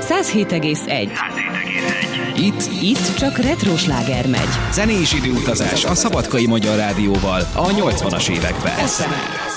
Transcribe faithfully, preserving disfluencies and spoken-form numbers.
száz hét egész egy. Itt, Itt csak retro sláger megy. zenés időutazás a Szabadkai Magyar Rádióval a nyolcvanas években. es em es